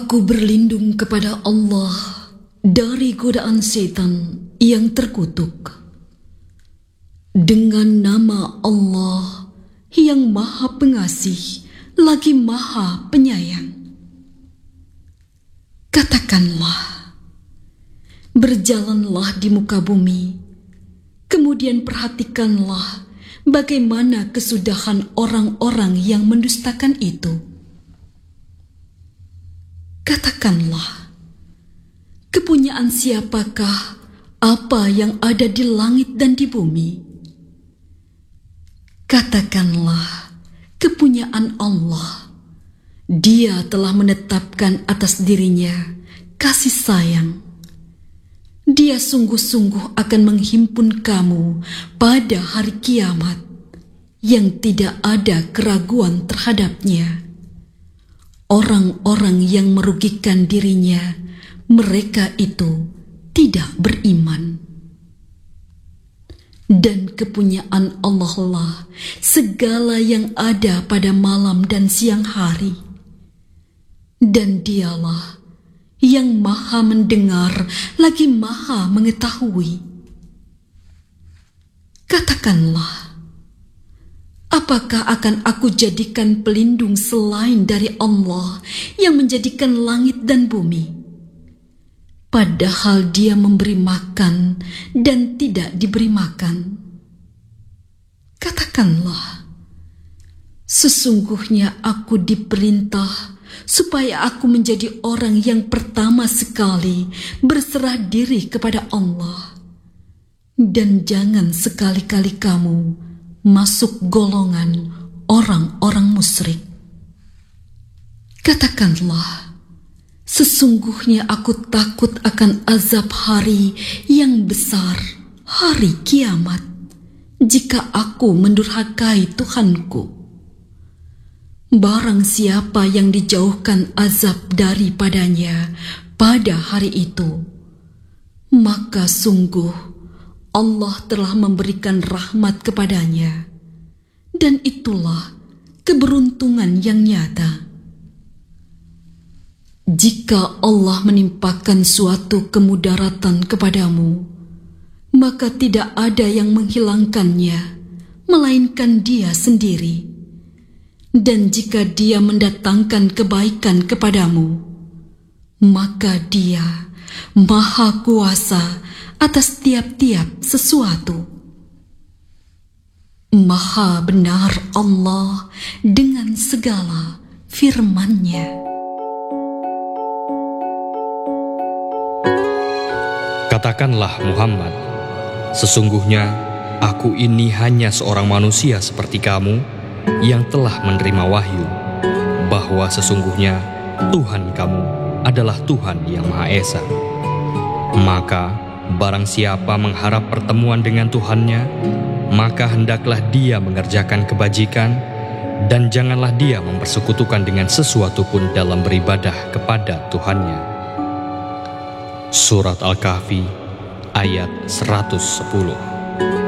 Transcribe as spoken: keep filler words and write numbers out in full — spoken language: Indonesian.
Aku berlindung kepada Allah dari godaan setan yang terkutuk. Dengan nama Allah yang Maha Pengasih lagi Maha Penyayang. Katakanlah, berjalanlah di muka bumi, kemudian perhatikanlah bagaimana kesudahan orang-orang yang mendustakan itu. Katakanlah, kepunyaan siapakah apa yang ada di langit dan di bumi? Katakanlah, kepunyaan Allah. Dia telah menetapkan atas dirinya kasih sayang. Dia sungguh-sungguh akan menghimpun kamu pada hari kiamat yang tidak ada keraguan terhadapnya. Orang-orang yang merugikan dirinya, mereka itu tidak beriman. Dan kepunyaan Allah lah segala yang ada pada malam dan siang hari. Dan dialah yang maha mendengar lagi maha mengetahui. Katakanlah, apakah akan aku jadikan pelindung selain dari Allah yang menjadikan langit dan bumi? Padahal Dia memberi makan dan tidak diberi makan. Katakanlah, sesungguhnya aku diperintah supaya aku menjadi orang yang pertama sekali berserah diri kepada Allah. Dan jangan sekali-kali kamu masuk golongan orang-orang musyrik. Katakanlah, sesungguhnya aku takut akan azab hari yang besar, hari kiamat, jika aku mendurhakai Tuhanku. Barang siapa yang dijauhkan azab daripadanya pada hari itu, maka sungguh Allah telah memberikan rahmat kepadanya, dan itulah keberuntungan yang nyata. Jika Allah menimpakan suatu kemudaratan kepadamu, maka tidak ada yang menghilangkannya, melainkan Dia sendiri. Dan jika Dia mendatangkan kebaikan kepadamu, maka Dia Maha Kuasa atas tiap-tiap sesuatu. Maha benar Allah dengan segala firman-Nya. Katakanlah Muhammad, sesungguhnya aku ini hanya seorang manusia seperti kamu yang telah menerima wahyu, bahwa sesungguhnya Tuhan kamu adalah Tuhan yang Maha Esa. Maka barang siapa mengharap pertemuan dengan Tuhannya, maka hendaklah dia mengerjakan kebajikan, dan janganlah dia mempersekutukan dengan sesuatu pun dalam beribadah kepada Tuhannya. Surat Al-Kahfi ayat seratus sepuluh.